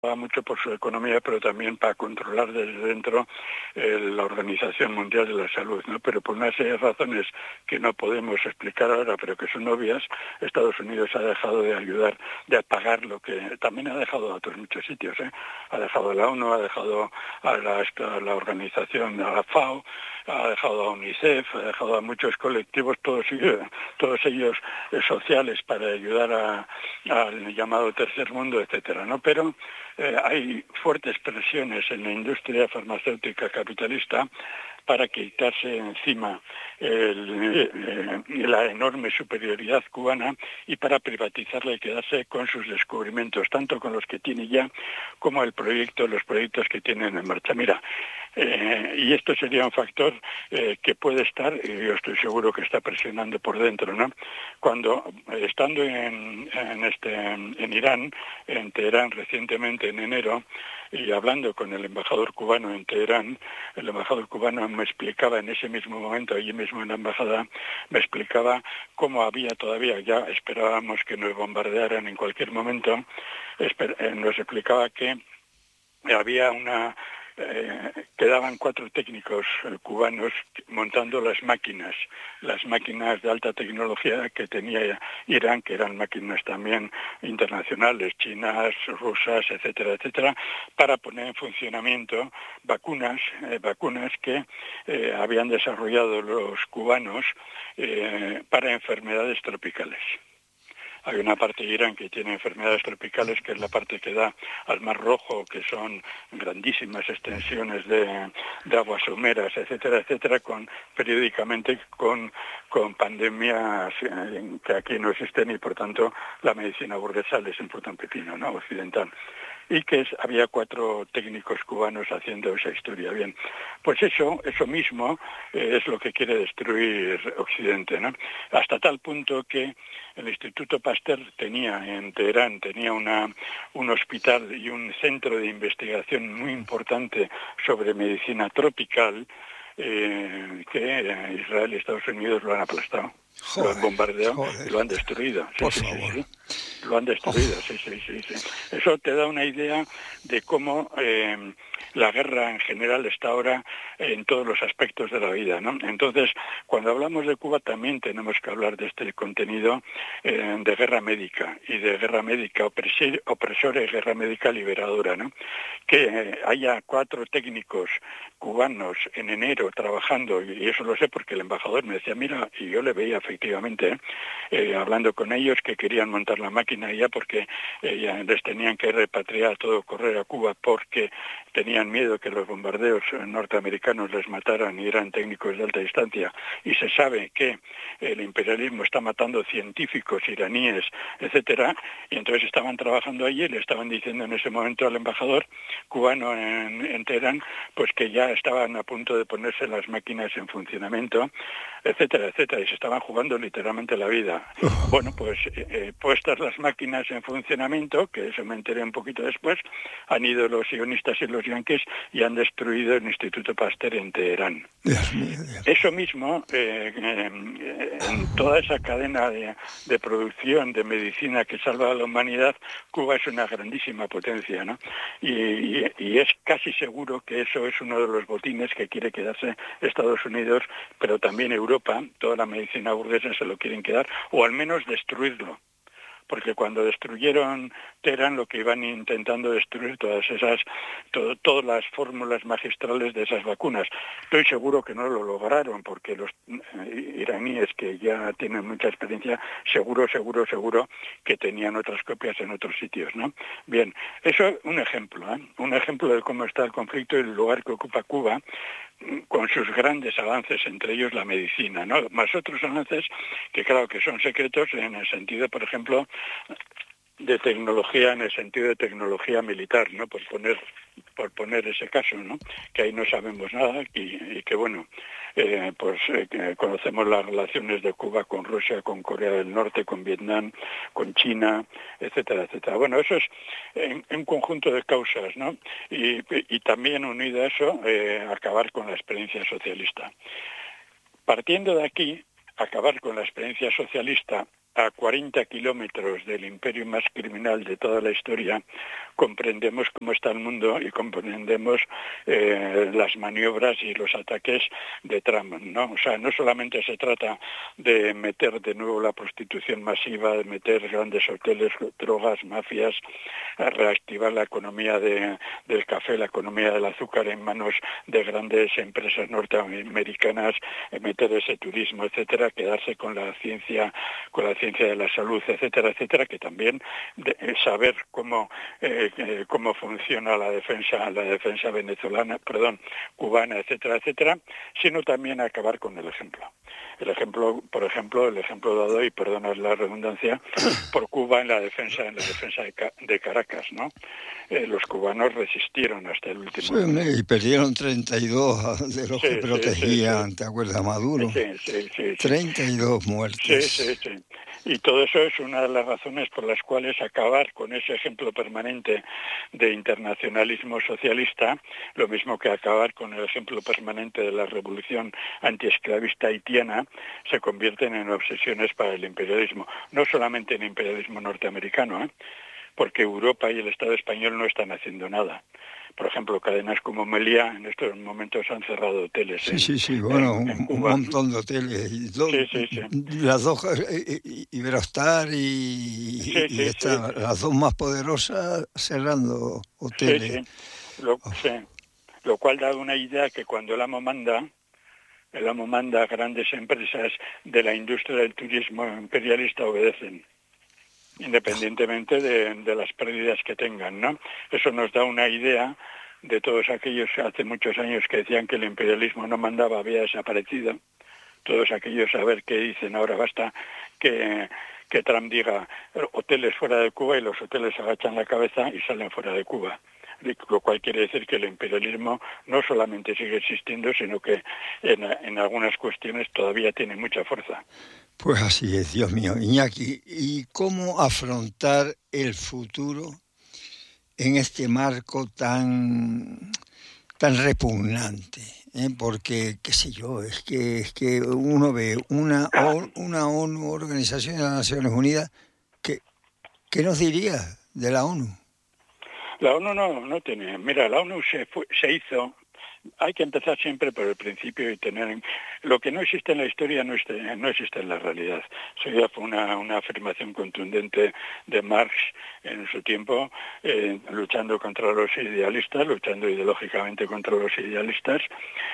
mucho por su economía, pero también para controlar desde dentro la Organización Mundial de la Salud, ¿no? Pero por una serie de razones que no podemos explicar ahora, pero que son obvias, Estados Unidos ha dejado de ayudar, de pagar lo que también ha dejado a otros muchos sitios, ¿eh? Ha dejado a la ONU, ha dejado a la organización, a la FAO, ha dejado a UNICEF, ha dejado a muchos colectivos, todos ellos sociales, para ayudar al llamado tercer mundo, etcétera, ¿no? Pero hay fuertes presiones en la industria farmacéutica capitalista para quitarse encima la enorme superioridad cubana y para privatizarla y quedarse con sus descubrimientos, tanto con los que tiene ya como los proyectos que tienen en marcha. Mira, y esto sería un factor que puede estar, y yo estoy seguro que está presionando por dentro, ¿no? Cuando, estando en Irán, en Teherán recientemente en enero, y hablando con el embajador cubano en Teherán, el embajador cubano me explicaba en ese mismo momento, allí mismo en la embajada, me explicaba cómo había todavía, ya esperábamos que nos bombardearan en cualquier momento, nos explicaba que había quedaban 4 técnicos cubanos montando las máquinas de alta tecnología que tenía Irán, que eran máquinas también internacionales, chinas, rusas, etcétera, etcétera, para poner en funcionamiento vacunas que habían desarrollado los cubanos para enfermedades tropicales. Hay una parte de Irán que tiene enfermedades tropicales, que es la parte que da al Mar Rojo, que son grandísimas extensiones de aguas someras, etcétera, etcétera, periódicamente con pandemias que aquí no existen, y por tanto la medicina burguesa les importa un pepino, ¿no? Occidental. Y que había 4 técnicos cubanos haciendo esa historia. Bien, pues eso mismo es lo que quiere destruir Occidente, ¿no? Hasta tal punto que el Instituto Pasteur en Teherán tenía un hospital y un centro de investigación muy importante sobre medicina tropical, que Israel y Estados Unidos lo han aplastado. Lo han bombardeado y lo han destruido. Sí. Lo han destruido, sí. Eso te da una idea de cómo la guerra en general está ahora en todos los aspectos de la vida, ¿no? Entonces, cuando hablamos de Cuba también tenemos que hablar de este contenido de guerra médica, y de guerra médica opresora y guerra médica liberadora, ¿no? Que haya 4 técnicos cubanos en enero trabajando, y eso lo sé porque el embajador me decía, mira, y yo le veía efectivamente, hablando con ellos, que querían montar la máquina ya porque ya les tenían que repatriar todo, correr a Cuba, porque tenían miedo que los bombardeos norteamericanos les mataran, y eran técnicos de alta distancia, y se sabe que el imperialismo está matando científicos iraníes, etcétera, y entonces estaban trabajando allí y le estaban diciendo en ese momento al embajador cubano en Teherán, pues que ya estaban a punto de ponerse las máquinas en funcionamiento, etcétera, etcétera, y se estaban jugando literalmente la vida. Bueno, pues puestas las máquinas en funcionamiento, que eso me enteré un poquito después, han ido los sionistas y los yanquis y han destruido el Instituto Pasteur en Teherán. Dios mío. Eso mismo, en toda esa cadena de producción de medicina que salva a la humanidad, Cuba es una grandísima potencia, ¿no? Y es casi seguro que eso es uno de los botines que quiere quedarse Estados Unidos, pero también Europa. Toda la medicina burguesa se lo quieren quedar, o al menos destruirlo. Porque cuando destruyeron Teherán, lo que iban intentando destruir todas las fórmulas magistrales de esas vacunas. Estoy seguro que no lo lograron, porque los iraníes, que ya tienen mucha experiencia, seguro que tenían otras copias en otros sitios, ¿no? Bien, eso es un ejemplo de cómo está el conflicto y el lugar que ocupa Cuba, con sus grandes avances, entre ellos la medicina, ¿no? Más otros avances que claro que son secretos en el sentido, por ejemplo, de tecnología, en el sentido de tecnología militar, ¿no? Por poner ese caso, ¿no? Que ahí no sabemos nada y que bueno, conocemos las relaciones de Cuba con Rusia, con Corea del Norte, con Vietnam, con China, etcétera, etcétera. Bueno, eso es un conjunto de causas, ¿no? Y también unido a eso, acabar con la experiencia socialista. Partiendo de aquí, acabar con la experiencia socialista a 40 kilómetros del imperio más criminal de toda la historia, comprendemos cómo está el mundo y comprendemos las maniobras y los ataques de Trump, ¿no? O sea, no solamente se trata de meter de nuevo la prostitución masiva, de meter grandes hoteles, drogas, mafias, a reactivar la economía del café, la economía del azúcar en manos de grandes empresas norteamericanas, meter ese turismo, etcétera, quedarse con la ciencia de la salud, etcétera, etcétera, que también saber cómo funciona la defensa cubana, etcétera, etcétera, sino también acabar con el ejemplo. Por ejemplo, el ejemplo dado, y perdona la redundancia, por Cuba en la defensa de Caracas, ¿no? Los cubanos resistieron hasta el último. Sí, y perdieron 32 de los que protegían, sí. ¿Te acuerdas, Maduro? Sí. 32 muertes. Sí. Y todo eso es una de las razones por las cuales acabar con ese ejemplo permanente de internacionalismo socialista, lo mismo que acabar con el ejemplo permanente de la revolución antiesclavista haitiana, se convierten en obsesiones para el imperialismo. No solamente el imperialismo norteamericano, porque Europa y el Estado español no están haciendo nada. Por ejemplo, cadenas como Meliá en estos momentos han cerrado hoteles bueno, en Cuba. Un montón de hoteles. Y todo, sí. Las dos, Iberostar y las dos más poderosas cerrando hoteles. Sí. Lo cual da una idea que cuando el amo manda a grandes empresas de la industria del turismo imperialista obedecen, independientemente de las pérdidas que tengan, ¿no? Eso nos da una idea de todos aquellos hace muchos años que decían que el imperialismo no mandaba, había desaparecido. Todos aquellos a ver qué dicen ahora, basta que Trump diga hoteles fuera de Cuba y los hoteles agachan la cabeza y salen fuera de Cuba. Lo cual quiere decir que el imperialismo no solamente sigue existiendo, sino que en algunas cuestiones todavía tiene mucha fuerza. Pues así es, Dios mío. Iñaki, ¿y cómo afrontar el futuro en este marco tan repugnante? Porque, qué sé yo, es que uno ve una ONU, Organización de las Naciones Unidas, ¿qué nos diría de la ONU? La ONU no tiene. Mira, la ONU se hizo. Hay que empezar siempre por el principio y tener... Lo que no existe en la historia no existe en la realidad. Eso ya fue una afirmación contundente de Marx en su tiempo, luchando contra los idealistas, luchando ideológicamente contra los idealistas.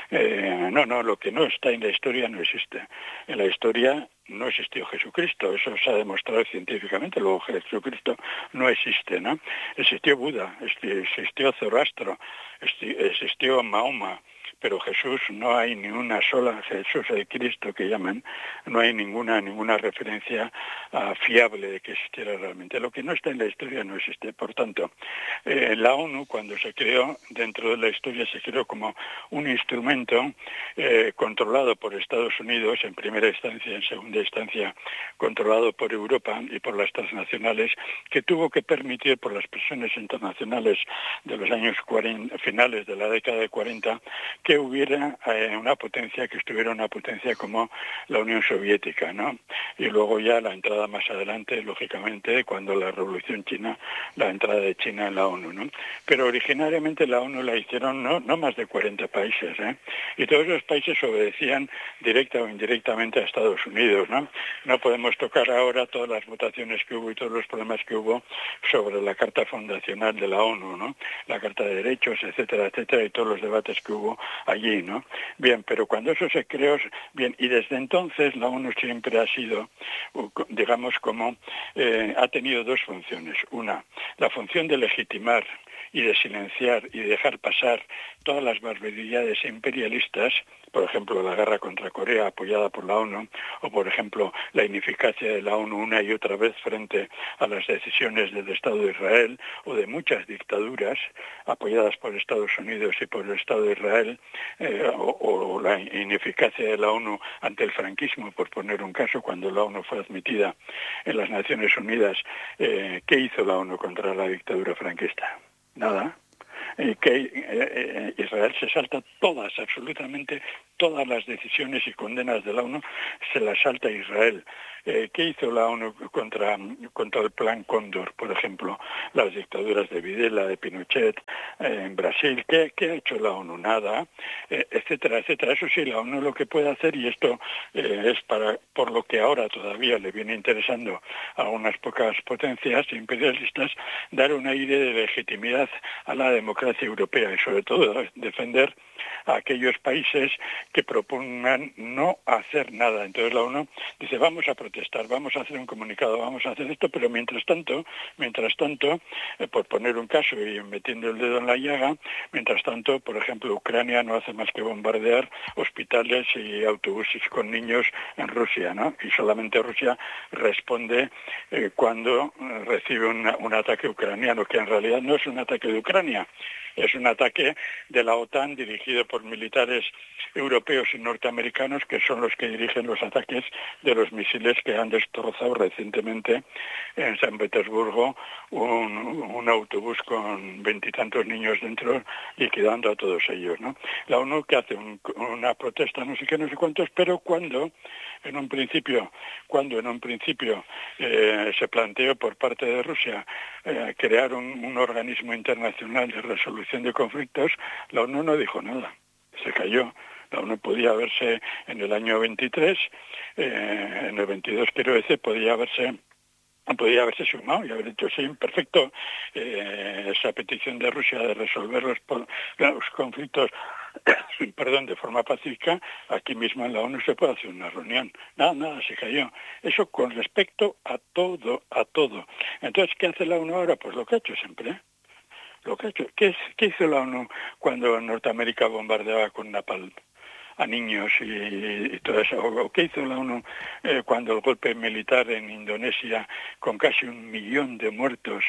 Lo que no está en la historia no existe. En la historia no existió Jesucristo, eso se ha demostrado científicamente, luego Jesucristo no existe, ¿no? Existió Buda, existió Zoroastro, existió Mahoma, pero Jesús no hay ni una sola, Jesús el Cristo que llaman, no hay ninguna referencia fiable de que existiera realmente. Lo que no está en la historia no existe. Por tanto, la ONU cuando se creó, dentro de la historia se creó como un instrumento controlado por Estados Unidos en primera instancia, en segunda instancia controlado por Europa y por las transnacionales, que tuvo que permitir por las presiones internacionales de los años 40, finales de la década de 40, que hubiera una potencia, que estuviera una potencia como la Unión Soviética, ¿no? Y luego ya la entrada más adelante, lógicamente, cuando la Revolución China, la entrada de China en la ONU, ¿no? Pero originariamente la ONU la hicieron no más de 40 países, y todos los países obedecían directa o indirectamente a Estados Unidos, ¿no? No podemos tocar ahora todas las votaciones que hubo y todos los problemas que hubo sobre la Carta Fundacional de la ONU, ¿no? La Carta de Derechos, etcétera, etcétera, y todos los debates que hubo allí, ¿no? Bien, pero cuando eso se creó, bien, y desde entonces la ONU siempre ha sido, digamos, ha tenido dos funciones. Una, la función de legitimar y de silenciar y de dejar pasar todas las barbaridades imperialistas, por ejemplo, la guerra contra Corea apoyada por la ONU, o por ejemplo, la ineficacia de la ONU una y otra vez frente a las decisiones del Estado de Israel, o de muchas dictaduras apoyadas por Estados Unidos y por el Estado de Israel, o la ineficacia de la ONU ante el franquismo, por poner un caso, cuando la ONU fue admitida en las Naciones Unidas. ¿Qué hizo la ONU contra la dictadura franquista? Nada. Que Israel se salta absolutamente todas las decisiones y condenas de la ONU se las salta a Israel. ¿Qué hizo la ONU contra el Plan Cóndor, por ejemplo? Las dictaduras de Videla, de Pinochet, en Brasil. ¿Qué ha hecho la ONU? Nada, etcétera, etcétera. Eso sí, la ONU lo que puede hacer, y esto es por lo que ahora todavía le viene interesando a unas pocas potencias imperialistas, dar un aire de legitimidad a la democracia europea y sobre todo defender a aquellos países que propongan no hacer nada. Entonces la ONU dice, vamos a protestar, vamos a hacer un comunicado, vamos a hacer esto, pero mientras tanto, por poner un caso y metiendo el dedo en la llaga, mientras tanto, por ejemplo, Ucrania no hace más que bombardear hospitales y autobuses con niños en Rusia, ¿no? Y solamente Rusia responde cuando recibe un ataque ucraniano, que en realidad no es un ataque de Ucrania, es un ataque de la OTAN dirigido por militares europeos y norteamericanos, que son los que dirigen los ataques de los misiles que han destrozado recientemente en San Petersburgo un autobús con 20 y tantos niños dentro, liquidando a todos ellos, ¿no? La ONU que hace una protesta, no sé qué, no sé cuántos, pero cuando en un principio se planteó por parte de Rusia crear un organismo internacional de resolución de conflictos, la ONU no dijo nada, se cayó. La ONU podía haberse en el año 23, en el 22 quiero decir, podía haberse sumado y haber dicho, sí, perfecto, esa petición de Rusia de resolver los conflictos de forma pacífica, aquí mismo en la ONU se puede hacer una reunión. Nada, se cayó. Eso con respecto a todo. Entonces, ¿qué hace la ONU ahora? Pues lo que ha hecho siempre. Lo que ha hecho. ¿Qué hizo la ONU cuando Norteamérica bombardeaba con napalm a niños y todo eso? ¿O qué hizo la ONU cuando el golpe militar en Indonesia, con casi 1 millón de muertos,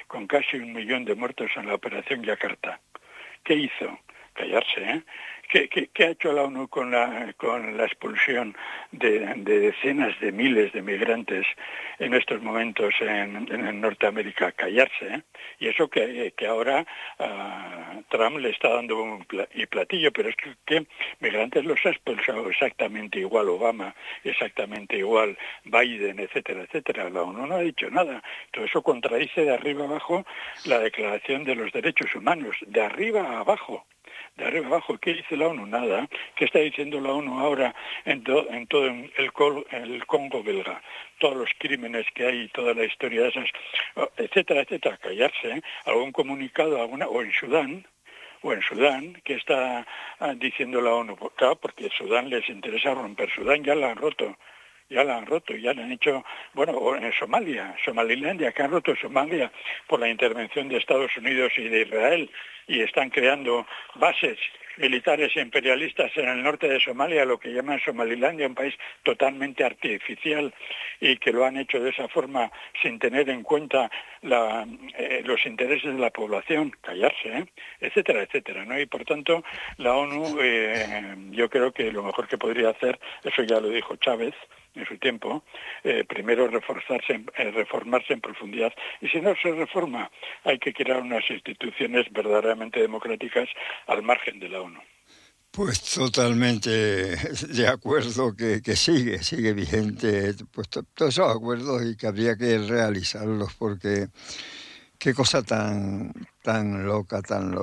en la operación Yakarta? ¿Qué hizo? Callarse, ¿eh? ¿Qué ha hecho la ONU con la expulsión de decenas de miles de migrantes en estos momentos en Norteamérica? Callarse, ¿eh? Y eso que ahora Trump le está dando un platillo, pero es que migrantes los ha expulsado exactamente igual Obama, exactamente igual Biden, etcétera, etcétera. La ONU no ha dicho nada. Todo eso contradice de arriba abajo la Declaración de los Derechos Humanos, de arriba abajo. ¿Qué dice la ONU? Nada. ¿Qué está diciendo la ONU ahora en todo el Congo belga? Todos los crímenes que hay, toda la historia de esas, etcétera, etcétera. Callarse, ¿eh? Algún comunicado, o en Sudán, que está diciendo la ONU, claro, porque a Sudán les interesa romper. Sudán ya la han roto, ya le han hecho, o en Somalilandia, que han roto Somalia por la intervención de Estados Unidos y de Israel, y están creando bases militares imperialistas en el norte de Somalia, lo que llaman Somalilandia, un país totalmente artificial, y que lo han hecho de esa forma sin tener en cuenta los intereses de la población. Callarse, etcétera, etcétera, ¿no? Y por tanto la ONU, yo creo que lo mejor que podría hacer, eso ya lo dijo Chávez en su tiempo, primero reformarse en profundidad, y si no se reforma hay que crear unas instituciones verdaderamente democráticas al margen de la ONU. Pues totalmente de acuerdo que sigue vigente pues todos esos acuerdos, y que habría que realizarlos, porque qué cosa tan loca,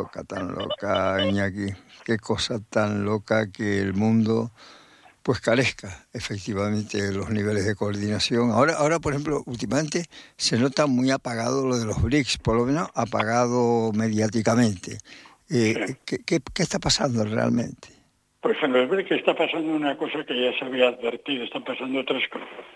Iñaki, qué cosa tan loca que el mundo pues carezca efectivamente de los niveles de coordinación. Ahora, por ejemplo, últimamente se nota muy apagado lo de los BRICS, por lo menos apagado mediáticamente. ¿Qué está pasando realmente? Pues en los BRICS está pasando una cosa que ya se había advertido, están pasando tres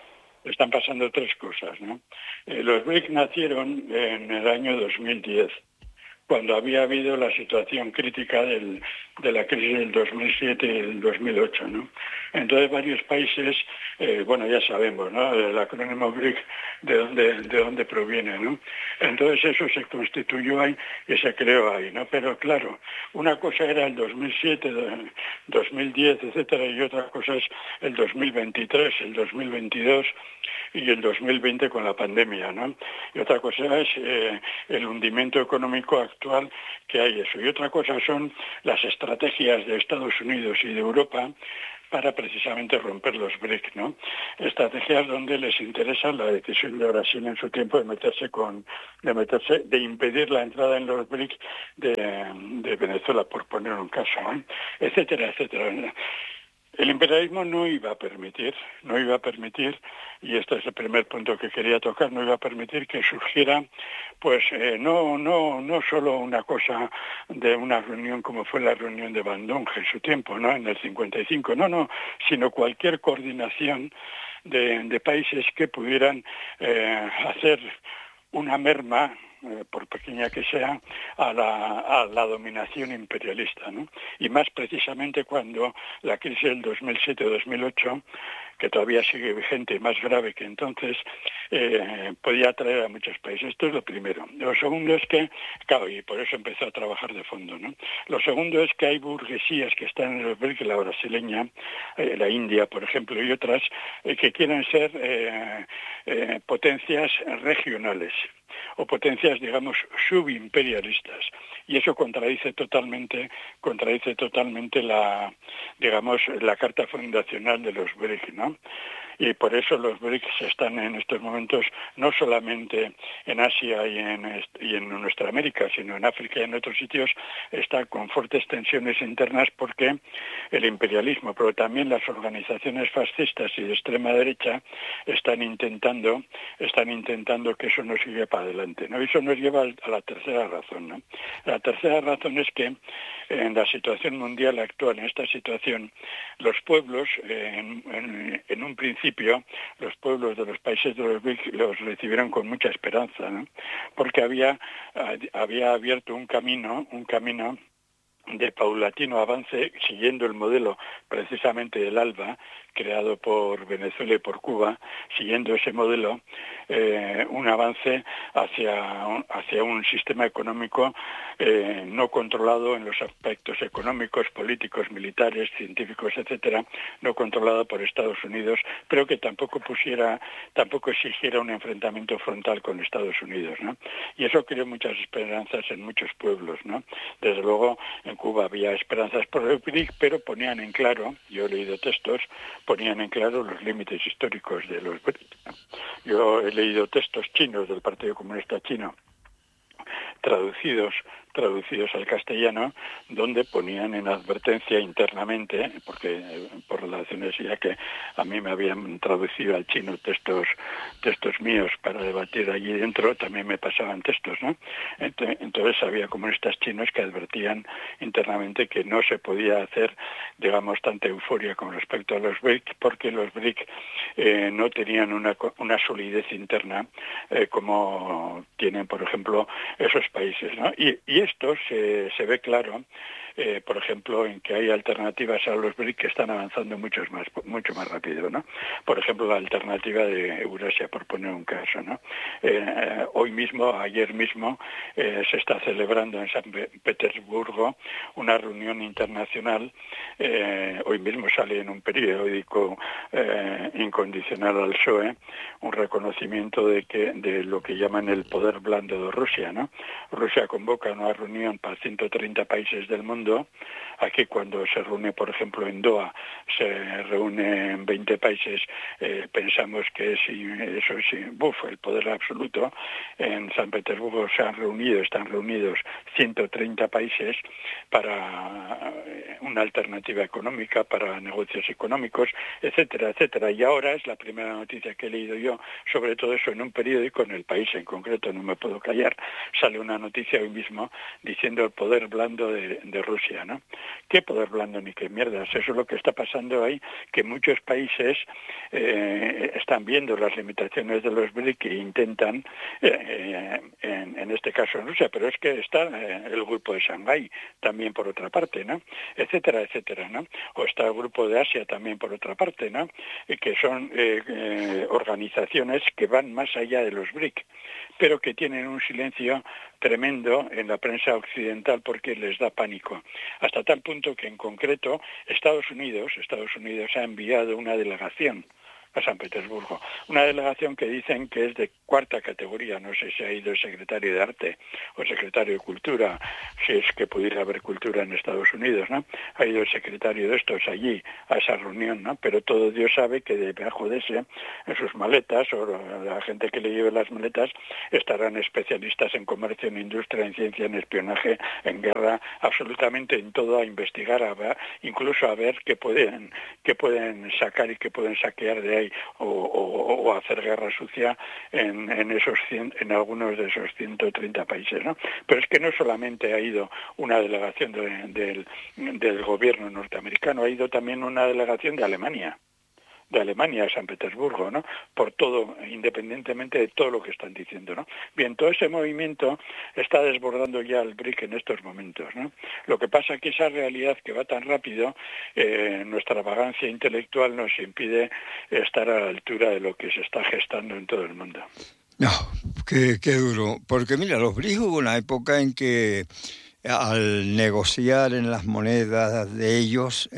cosas, ¿no? Los BRICS nacieron en el año 2010, cuando había habido la situación crítica de la crisis del 2007 y del 2008, ¿no? Entonces varios países, ya sabemos, ¿no? El acrónimo BRIC de dónde proviene, ¿no? Entonces eso se constituyó ahí y se creó ahí, ¿no? Pero claro, una cosa era el 2007, 2010, etcétera, y otra cosa es el 2023, el 2022 y el 2020 con la pandemia, ¿no? Y otra cosa es el hundimiento económico actual actual que hay eso. Y otra cosa son las estrategias de Estados Unidos y de Europa para precisamente romper los BRIC, ¿no? Estrategias donde les interesa la decisión de Brasil en su tiempo de impedir la entrada en los BRIC de Venezuela, por poner un caso, ¿no? Etcétera, etcétera. El imperialismo no iba a permitir, y este es el primer punto que quería tocar, no iba a permitir que surgiera, pues no solo una cosa de una reunión como fue la reunión de Bandung en su tiempo, ¿no? En el 55, sino cualquier coordinación de países que pudieran hacer una merma, por pequeña que sea, a la dominación imperialista, ¿no? Y más precisamente cuando la crisis del 2007-2008, que todavía sigue vigente y más grave que entonces, podía atraer a muchos países. Esto es lo primero. Lo segundo es que, claro, y por eso empezó a trabajar de fondo, ¿no? Lo segundo es que hay burguesías que están en los BRIC, la brasileña, la India, por ejemplo, y otras, que quieren ser potencias regionales o potencias, digamos, subimperialistas, y eso contradice totalmente la carta fundacional de los BRIC, ¿no? Y por eso los BRICS están en estos momentos no solamente en Asia y en nuestra América, sino en África y en otros sitios, están con fuertes tensiones internas porque el imperialismo, pero también las organizaciones fascistas y de extrema derecha están intentando que eso no siga para adelante, ¿no? Eso nos lleva a la tercera razón, ¿no? La tercera razón es que en la situación mundial actual, en esta situación, los pueblos, en un principio, los pueblos de los países de los BRIC los recibieron con mucha esperanza, ¿no? Porque había abierto un camino de paulatino avance, siguiendo el modelo precisamente del ALBA, creado por Venezuela y por Cuba, siguiendo ese modelo, un avance hacia un sistema económico no controlado en los aspectos económicos, políticos, militares, científicos, etcétera, no controlado por Estados Unidos, pero que tampoco exigiera un enfrentamiento frontal con Estados Unidos, ¿no? Y eso creó muchas esperanzas en muchos pueblos, ¿no? Desde luego, en Cuba había esperanzas por el BRIC, pero ponían en claro, yo he leído textos, ponían en claro los límites históricos de los BRIC. Yo he leído textos chinos del Partido Comunista Chino, traducidos al castellano, donde ponían en advertencia internamente, porque por relaciones ya que a mí me habían traducido al chino textos míos para debatir allí dentro, también me pasaban textos, ¿no? Entonces había comunistas chinos que advertían internamente que no se podía hacer, digamos, tanta euforia con respecto a los BRIC, porque los BRIC no tenían una solidez interna como tienen, por ejemplo, esos países, ¿no? Y esto se ve claro, por ejemplo, en que hay alternativas a los BRIC que están avanzando mucho más rápido, ¿no? Por ejemplo, la alternativa de Eurasia, por poner un caso, ¿no? Ayer mismo, se está celebrando en San Petersburgo una reunión internacional. Hoy mismo sale en un periódico incondicional al PSOE un reconocimiento de lo que llaman el poder blando de Rusia, ¿no? Rusia convoca una reunión para 130 países del mundo. Aquí, cuando se reúne, por ejemplo, en Doha, se reúnen 20 países, pensamos que eso es el poder absoluto. En San Petersburgo están reunidos 130 países para una alternativa económica, para negocios económicos, etcétera, etcétera. Y ahora es la primera noticia que he leído yo sobre todo eso en un periódico, en El País en concreto, no me puedo callar, sale una noticia hoy mismo diciendo el poder blando de Rusia, ¿no? ¿Qué poder blando ni qué mierdas? Eso es lo que está pasando ahí, que muchos países están viendo las limitaciones de los BRIC e intentan, en este caso en Rusia, pero es que está el grupo de Shanghái también por otra parte, ¿no? Etcétera, etcétera, ¿no? O está el grupo de Asia también por otra parte, ¿no? Que son organizaciones que van más allá de los BRIC, pero que tienen un silencio tremendo en la prensa occidental porque les da pánico. Hasta tal punto que, en concreto, Estados Unidos ha enviado una delegación a San Petersburgo. Una delegación que dicen que es de cuarta categoría, no sé si ha ido el secretario de Arte o el secretario de Cultura, si es que pudiera haber cultura en Estados Unidos, ¿no? Ha ido el secretario de estos allí a esa reunión, ¿no? Pero todo Dios sabe que debajo de ese, en sus maletas, o la gente que le lleve las maletas, estarán especialistas en comercio, en industria, en ciencia, en espionaje, en guerra, absolutamente en todo, a investigar, incluso a ver qué pueden sacar y qué pueden saquear de ahí, o hacer guerra sucia en algunos de esos 130 países, ¿no? Pero es que no solamente ha ido una delegación del gobierno norteamericano, ha ido también una delegación de Alemania a San Petersburgo, ¿no? Por todo, independientemente de todo lo que están diciendo, ¿no? Bien, todo ese movimiento está desbordando ya el BRIC en estos momentos, ¿no? Lo que pasa es que esa realidad que va tan rápido, nuestra vagancia intelectual nos impide estar a la altura de lo que se está gestando en todo el mundo. No, qué duro. Porque mira, los BRIC hubo una época en que al negociar en las monedas de ellos,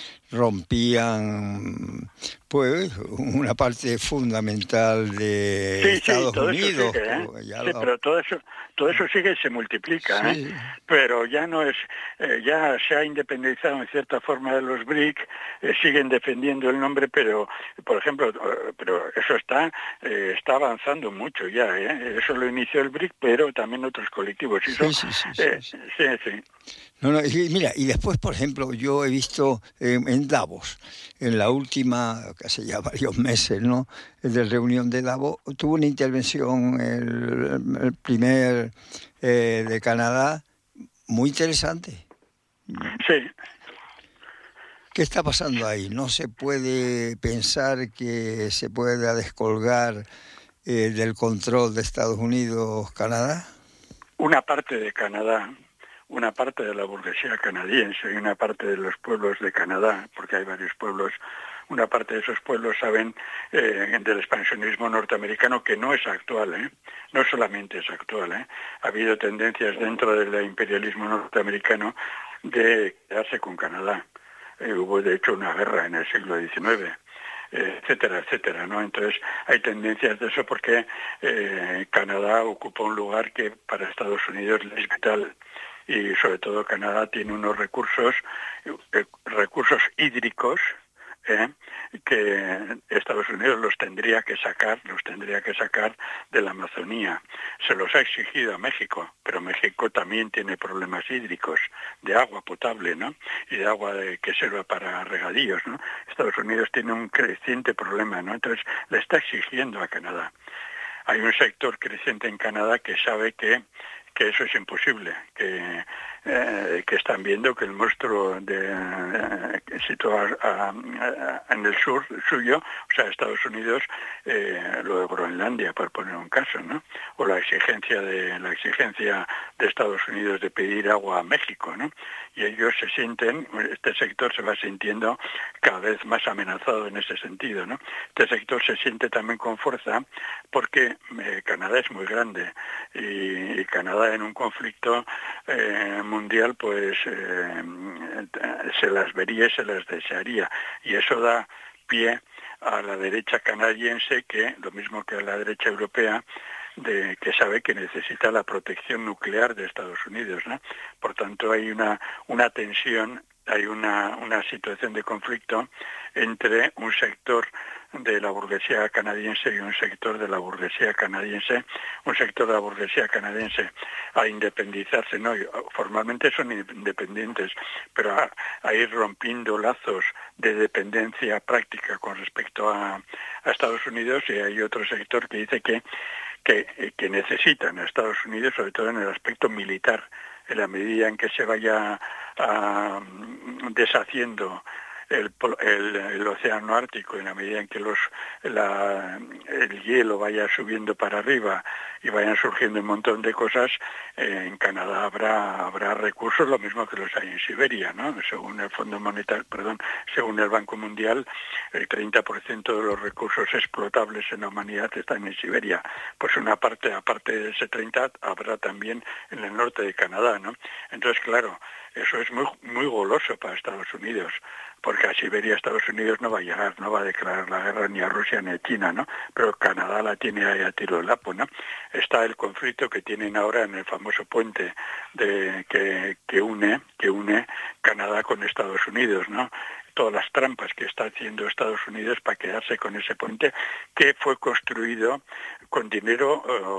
rompían pues una parte fundamental de Estados Unidos. Eso sigue, pero todo eso sigue y se multiplica, sí. Pero ya no es, ya se ha independizado en cierta forma de los BRIC, siguen defendiendo el nombre, pero por ejemplo, pero eso está avanzando mucho ya, eso lo inició el BRIC, pero también otros colectivos. Sí. No, y mira, y después, por ejemplo, yo he visto en Davos, en la última, casi ya varios meses, ¿no?, de reunión de Davos, tuvo una intervención el primer de Canadá, muy interesante. Sí. ¿Qué está pasando ahí? ¿No se puede pensar que se pueda descolgar del control de Estados Unidos Canadá? Una parte de Canadá, una parte de la burguesía canadiense y una parte de los pueblos de Canadá, porque hay varios pueblos, una parte de esos pueblos saben del expansionismo norteamericano, que no es actual, no solamente es actual, ha habido tendencias dentro del imperialismo norteamericano de quedarse con Canadá. Hubo de hecho una guerra en el siglo XIX. Etcétera, ¿no? Entonces hay tendencias de eso porque Canadá ocupa un lugar que para Estados Unidos es vital, y sobre todo Canadá tiene unos recursos hídricos que Estados Unidos los tendría que sacar de la Amazonía. Se los ha exigido a México, pero México también tiene problemas hídricos, de agua potable, ¿no? Y de agua que sirva para regadíos, ¿no? Estados Unidos tiene un creciente problema, ¿no? Entonces le está exigiendo a Canadá. Hay un sector creciente en Canadá que sabe que eso es imposible, que están viendo que el monstruo situado en el sur suyo, o sea, Estados Unidos, lo de Groenlandia, por poner un caso, ¿no? O la exigencia de Estados Unidos de pedir agua a México, ¿no? Y ellos este sector se va sintiendo cada vez más amenazado en ese sentido, ¿no? Este sector se siente también con fuerza porque Canadá es muy grande y Canadá en un conflicto mundial pues se las vería y se las desearía, y eso da pie a la derecha canadiense, que lo mismo que a la derecha europea, que sabe que necesita la protección nuclear de Estados Unidos, ¿no? Por tanto hay una tensión, hay una situación de conflicto entre un sector de la burguesía canadiense y un sector de la burguesía canadiense, a independizarse, ¿no? Formalmente son independientes, pero a ir rompiendo lazos de dependencia práctica con respecto a Estados Unidos, y hay otro sector que dice que necesitan a Estados Unidos, sobre todo en el aspecto militar, en la medida en que se vaya deshaciendo el océano Ártico, en la medida en que el hielo vaya subiendo para arriba y vayan surgiendo un montón de cosas, en Canadá habrá recursos, lo mismo que los hay en Siberia, ¿no? Según el Banco Mundial, el 30% de los recursos explotables en la humanidad están en Siberia. Pues una parte, aparte de ese 30, habrá también en el norte de Canadá, ¿no? Entonces, claro, Eso es muy, muy goloso para Estados Unidos, porque a Siberia Estados Unidos no va a llegar, no va a declarar la guerra ni a Rusia ni a China, ¿no? Pero Canadá la tiene ahí a tiro de lapo, ¿no? Está el conflicto que tienen ahora en el famoso puente que une Canadá con Estados Unidos, ¿no? Todas las trampas que está haciendo Estados Unidos para quedarse con ese puente que fue construido con dinero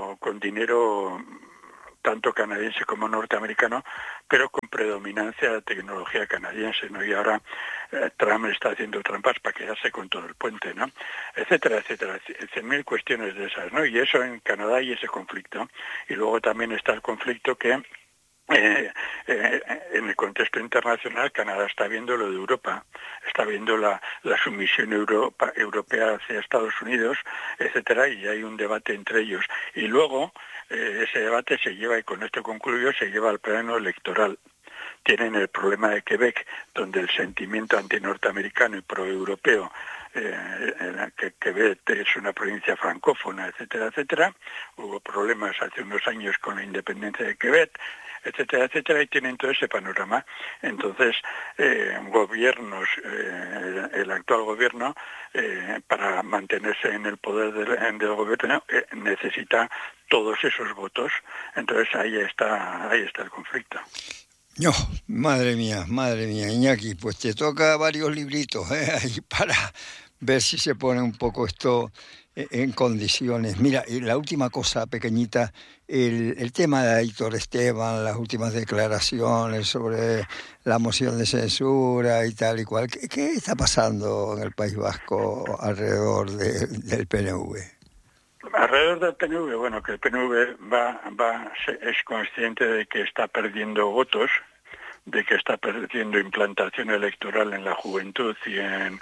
tanto canadiense como norteamericano, pero con predominancia de tecnología canadiense, ¿no? Y ahora Trump está haciendo trampas para quedarse con todo el puente, ¿no? Etcétera, etcétera, 100.000 cuestiones de esas, ¿no? Y eso en Canadá y ese conflicto. Y luego también está el conflicto que en el contexto internacional Canadá está viendo lo de Europa, está viendo la sumisión europea hacia Estados Unidos, etcétera, y hay un debate entre ellos. Y luego ese debate se lleva, y con esto concluyo, se lleva al plano electoral. Tienen el problema de Quebec, donde el sentimiento antinorteamericano y proeuropeo, que Quebec es una provincia francófona, etcétera, etcétera. Hubo problemas hace unos años con la independencia de Quebec, etcétera, etcétera, y tienen todo ese panorama. Entonces, gobiernos, el actual gobierno, para mantenerse en el poder del gobierno, necesita todos esos votos. Entonces ahí está el conflicto. No, madre mía, Iñaki, pues te toca varios libritos ahí para ver si se pone un poco esto en condiciones. Mira, y la última cosa pequeñita, el tema de Aitor Esteban, las últimas declaraciones sobre la moción de censura y tal y cual. ¿Qué está pasando en el País Vasco alrededor del PNV? Alrededor del PNV, bueno, que el PNV es consciente de que está perdiendo votos, de que está perdiendo implantación electoral en la juventud y en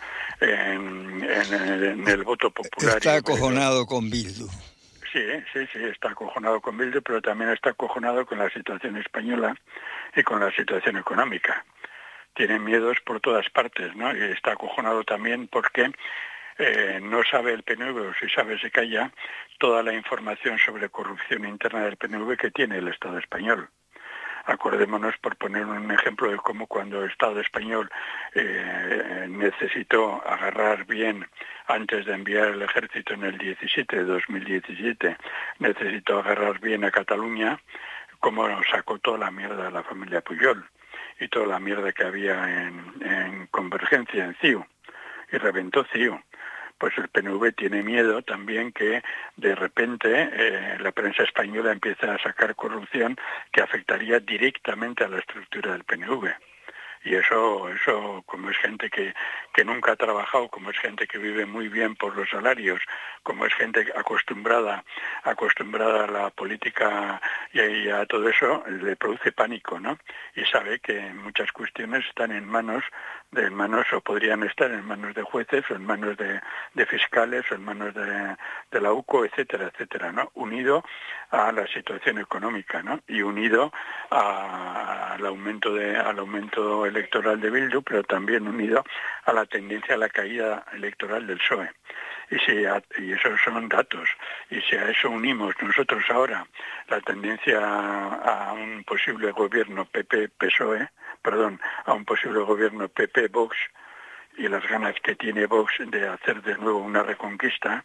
el voto popular. Está acojonado con Bildu. Sí, está acojonado con Bildu, pero también está acojonado con la situación española y con la situación económica. Tiene miedos por todas partes, ¿no? Y está acojonado también porque no sabe el PNV, o si sabe se calla, toda la información sobre corrupción interna del PNV que tiene el Estado español. Acordémonos, por poner un ejemplo, de cómo cuando el Estado español necesitó agarrar bien, antes de enviar el ejército en el 2017, necesitó agarrar bien a Cataluña, cómo sacó toda la mierda de la familia Pujol y toda la mierda que había en Convergencia, en CiU, y reventó CiU. Pues el PNV tiene miedo también que de repente la prensa española empiece a sacar corrupción que afectaría directamente a la estructura del PNV. Y eso como es gente que nunca ha trabajado, como es gente que vive muy bien por los salarios, como es gente acostumbrada a la política y a todo eso, le produce pánico, ¿no? Y sabe que muchas cuestiones están en manos o podrían estar en manos de jueces o en manos de fiscales o en manos de la UCO, etcétera, etcétera, ¿no? Unido a la situación económica, ¿no? Y unido al aumento electoral de Bildu, pero también unido a la tendencia a la caída electoral del PSOE. Y esos son datos. Y si a eso unimos nosotros ahora la tendencia a un posible gobierno a un posible gobierno PP-Vox, y las ganas que tiene Vox de hacer de nuevo una reconquista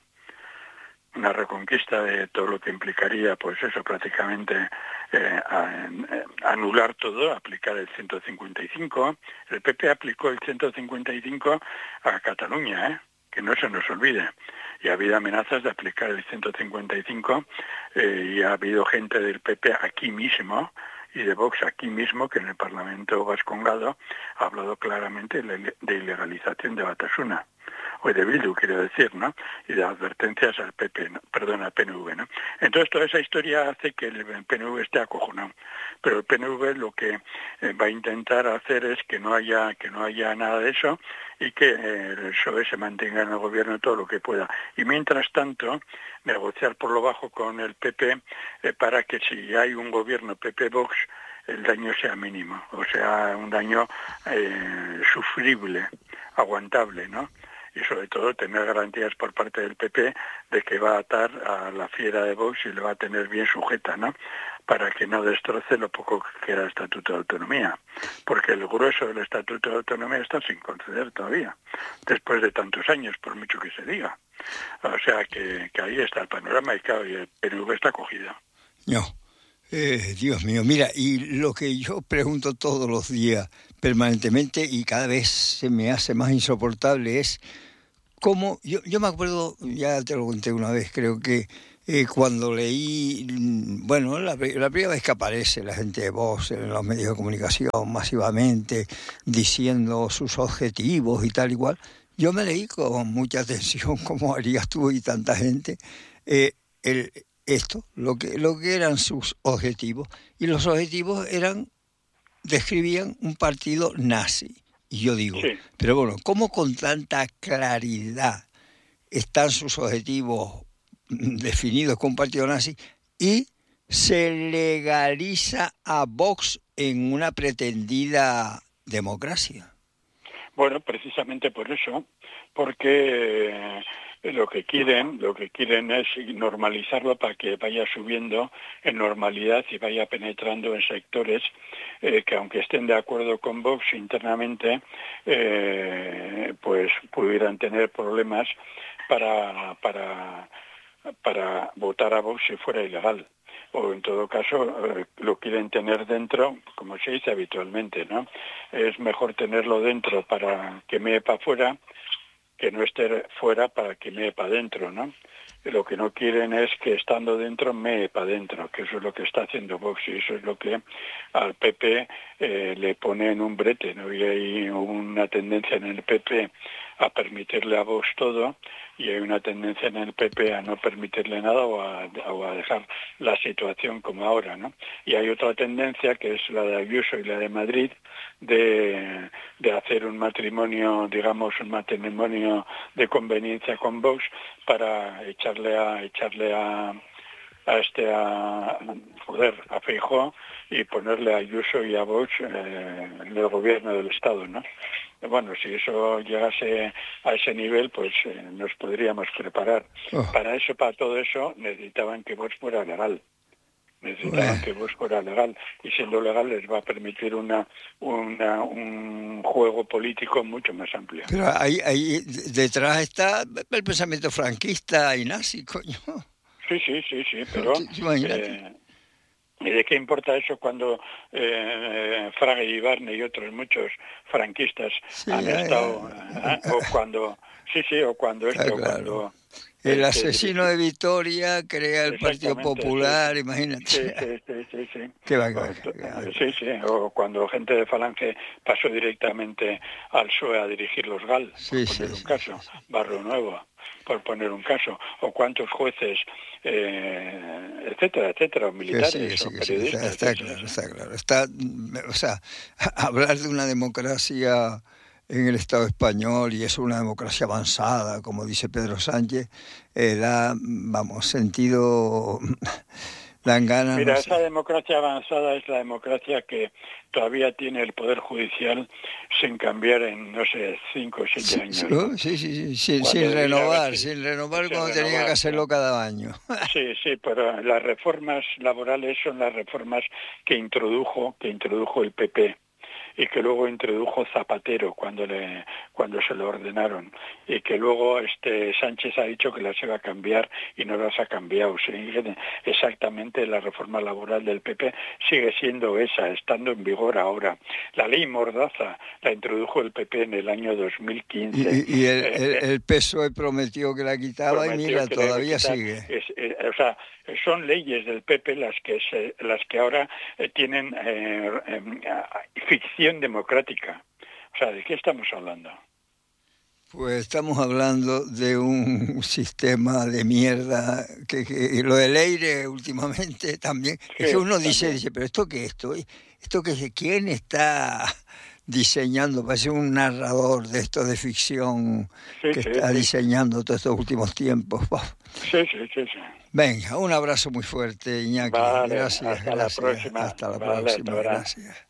de todo lo que implicaría, pues eso, prácticamente anular todo, aplicar el 155. El PP aplicó el 155 a Cataluña, que no se nos olvide. Y ha habido amenazas de aplicar el 155 y ha habido gente del PP aquí mismo y de Vox aquí mismo, que en el Parlamento vascongado ha hablado claramente de ilegalización de Batasuna, o de Bildu, quiero decir, ¿no? Y de advertencias al al PNV, ¿no? Entonces toda esa historia hace que el PNV esté acojonado. Pero el PNV lo que va a intentar hacer es que no haya nada de eso y que el PSOE se mantenga en el gobierno todo lo que pueda. Y mientras tanto, negociar por lo bajo con el PP para que si hay un gobierno PP-Vox, el daño sea mínimo, o sea, un daño sufrible, aguantable, ¿no? Y sobre todo tener garantías por parte del PP de que va a atar a la fiera de Vox y le va a tener bien sujeta, ¿no? para que no destroce lo poco que queda el Estatuto de Autonomía, porque el grueso del Estatuto de Autonomía está sin conceder todavía, después de tantos años, por mucho que se diga. O sea que ahí está el panorama y claro, y el PNV está cogido. No. Dios mío, mira, y lo que yo pregunto todos los días, permanentemente, y cada vez se me hace más insoportable, es cómo, yo me acuerdo, ya te lo conté una vez, creo que cuando leí, bueno, la primera vez que aparece la gente de Vox en los medios de comunicación masivamente, diciendo sus objetivos y tal igual, yo me leí con mucha atención, como harías tú y tanta gente, lo que eran sus objetivos. Y los objetivos describían un partido nazi. Y yo digo, Sí. pero bueno, ¿cómo con tanta claridad están sus objetivos definidos con un partido nazi y se legaliza a Vox en una pretendida democracia? Bueno, precisamente por eso, porque lo que quieren es normalizarlo para que vaya subiendo en normalidad y vaya penetrando en sectores que aunque estén de acuerdo con Vox internamente, pues pudieran tener problemas para votar a Vox si fuera ilegal. O en todo caso lo quieren tener dentro, como se dice habitualmente, ¿no? Es mejor tenerlo dentro para que mee para afuera que no esté fuera para que mee para adentro, ¿no? Lo que no quieren es que estando dentro mee para adentro, que eso es lo que está haciendo Vox y eso es lo que al PP le pone en un brete, ¿no? Y hay una tendencia en el PP a permitirle a Vox todo y hay una tendencia en el PP a no permitirle nada o a dejar la situación como ahora, ¿no? Y hay otra tendencia que es la de Ayuso y la de Madrid de hacer un matrimonio, digamos, un matrimonio de conveniencia con Vox para echarle a Feijóo y ponerle a Ayuso y a Vox en el gobierno del Estado, ¿no? Bueno, si eso llegase a ese nivel, pues nos podríamos preparar. Para todo eso, necesitaban que Vox fuera legal. Que Vox fuera legal. Y siendo legal les va a permitir un juego político mucho más amplio. Pero ahí detrás está el pensamiento franquista y nazi, coño. Sí, pero... ¿Y de qué importa eso cuando Fraga y Barney y otros muchos franquistas han estado... o cuando... o cuando cuando... El asesino de Vitoria crea el Partido Popular, imagínate. Sí. Qué O cuando gente de Falange pasó directamente al PSOE a dirigir los GAL, por poner un caso, Barrio Nuevo, por poner un caso, o cuántos jueces, etcétera, o militares, o periodistas. Está claro. O sea, hablar de una democracia en el Estado español, y es una democracia avanzada, como dice Pedro Sánchez, sentido, dan ganas. Mira, esa democracia avanzada es la democracia que todavía tiene el Poder Judicial sin cambiar en, 5 o 7 años. ¿No? Sí, sin renovar cuando tenía que hacerlo cada año. Sí, pero las reformas laborales son las reformas que introdujo el PP. Y que luego introdujo Zapatero cuando se lo ordenaron, y que luego Sánchez ha dicho que las iba a cambiar y no las ha cambiado. Exactamente, la reforma laboral del PP sigue siendo esa, estando en vigor ahora. La ley Mordaza la introdujo el PP en el año 2015. Y el PSOE prometió que la quitaba y mira, todavía sigue. Son leyes del PP las que ahora tienen ficción democrática. O sea, ¿de qué estamos hablando? Pues estamos hablando de un sistema de mierda que lo del aire últimamente también. Sí, es que uno dice, pero ¿esto qué es? ¿Esto qué es? ¿Quién está diseñando? Parece un narrador de esto de ficción está diseñando todos estos últimos tiempos. Sí. Venga, un abrazo muy fuerte, Iñaki. Vale, gracias. La próxima. Hasta la próxima, gracias.